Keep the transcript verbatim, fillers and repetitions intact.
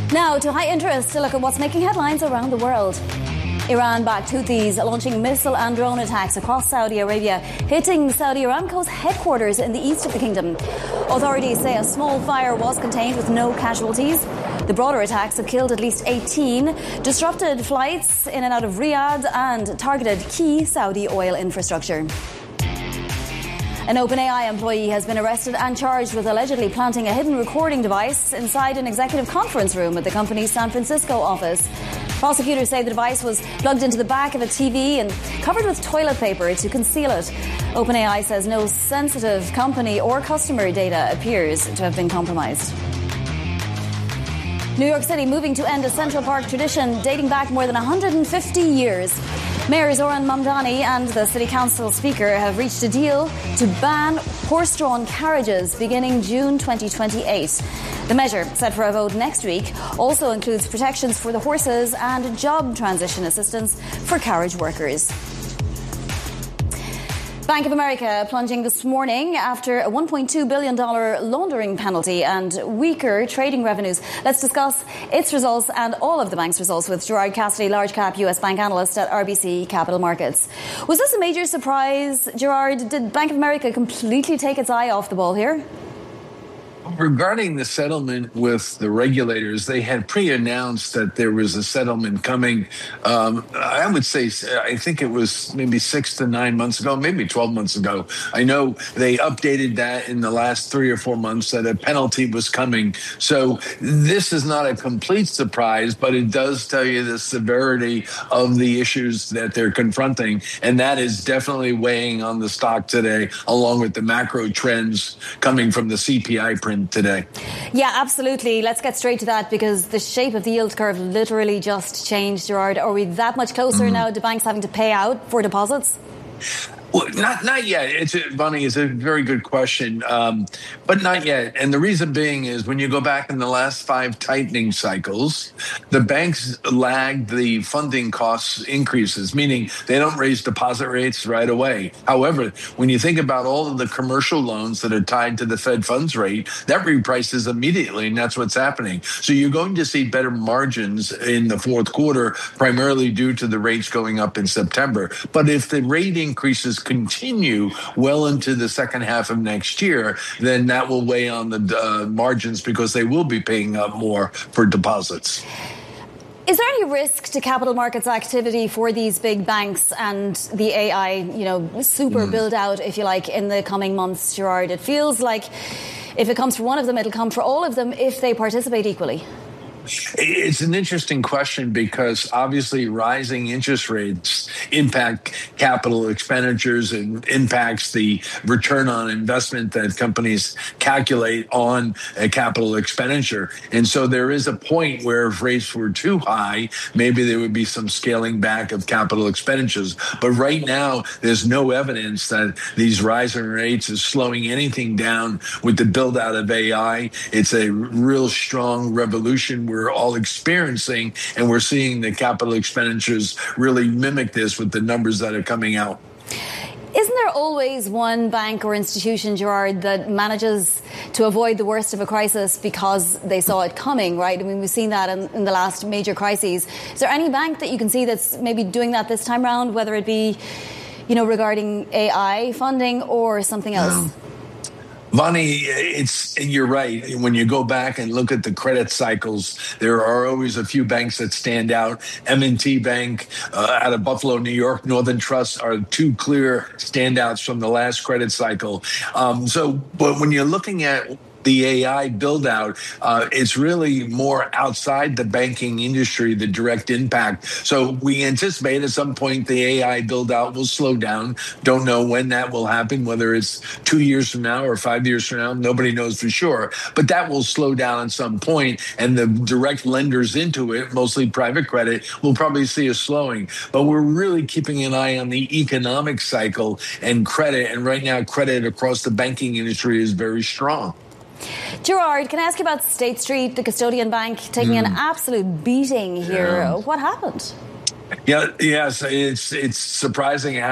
Now to high interest to look at what's making headlines around the world. Iran-backed Houthis launching missile and drone attacks across Saudi Arabia, hitting Saudi Aramco's headquarters in the east of the kingdom. Authorities say a small fire was contained with no casualties. The broader attacks have killed at least eighteen, disrupted flights in and out of Riyadh, and targeted key Saudi oil infrastructure. An OpenAI employee has been arrested and charged with allegedly planting a hidden recording device inside an executive conference room at the company's San Francisco office. Prosecutors say the device was plugged into the back of a T V and covered with toilet paper to conceal it. OpenAI says no sensitive company or customer data appears to have been compromised. New York City moving to end a Central Park tradition dating back more than one hundred fifty years. Mayor Zoran Mamdani and the City Council Speaker have reached a deal to ban horse-drawn carriages beginning June twenty twenty-eight. The measure, set for a vote next week, also includes protections for the horses and job transition assistance for carriage workers. Bank of America plunging this morning after a one point two billion dollars laundering penalty and weaker trading revenues. Let's discuss its results and all of the bank's results with Gerard Cassidy, large cap U S bank analyst at R B C Capital Markets. Was this a major surprise, Gerard? Did Bank of America completely take its eye off the ball here? Regarding the settlement with the regulators, they had pre-announced that there was a settlement coming. Um, I would say, I think it was maybe six to nine months ago, maybe twelve months ago. I know they updated that in the last three or four months that a penalty was coming. So this is not a complete surprise, but it does tell you the severity of the issues that they're confronting. And that is definitely weighing on the stock today, along with the macro trends coming from the C P I print today. Yeah, absolutely. Let's get straight to that because the shape of the yield curve literally just changed, Gerard. Are we that much closer mm. now to banks having to pay out for deposits? Well, not not yet. It's a, Bonnie, it's a very good question, um, but not yet. And the reason being is when you go back in the last five tightening cycles, the banks lagged the funding costs increases, meaning they don't raise deposit rates right away. However, when you think about all of the commercial loans that are tied to the Fed funds rate, that reprices immediately, and that's what's happening. So you're going to see better margins in the fourth quarter, primarily due to the rates going up in September. But if the rate increases continue well into the second half of next year, then that will weigh on the uh, margins because they will be paying up more for deposits. Is there any risk to capital markets activity for these big banks and the A I, you know, super mm. build out, if you like, in the coming months, Gerard? It feels like if it comes for one of them, it'll come for all of them if they participate equally. It's an interesting question because obviously rising interest rates impact capital expenditures and impacts the return on investment that companies calculate on a capital expenditure. And so there is a point where if rates were too high, maybe there would be some scaling back of capital expenditures. But right now, there's no evidence that these rising rates is slowing anything down with the build out of A I. It's a real strong revolution where we're all experiencing, and we're seeing the capital expenditures really mimic this with the numbers that are coming out. Isn't there always one bank or institution, Gerard, that manages to avoid the worst of a crisis because they saw it coming, right? I mean, we've seen that in, in the last major crises. Is there any bank that you can see that's maybe doing that this time around, whether it be, you know, regarding A I funding or something else? No. Bonnie, it's you're right. When you go back and look at the credit cycles, there are always a few banks that stand out. M and T Bank uh, out of Buffalo, New York, Northern Trust are two clear standouts from the last credit cycle. Um, so, but when you're looking at the A I build out, uh, it's really more outside the banking industry, the direct impact. So we anticipate at some point the A I build out will slow down. Don't know when that will happen, whether it's two years from now or five years from now. Nobody knows for sure. But that will slow down at some point, and the direct lenders into it, mostly private credit, will probably see a slowing. But we're really keeping an eye on the economic cycle and credit. And right now, credit across the banking industry is very strong. Gerard, can I ask you about State Street, the custodian bank, taking mm. an absolute beating here? Yeah. What happened? Yeah, yes, it's it's surprising how